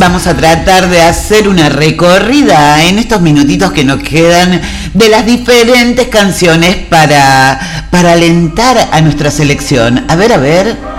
Vamos a tratar de hacer una recorrida en estos minutitos que nos quedan de las diferentes canciones para alentar a nuestra selección. A ver.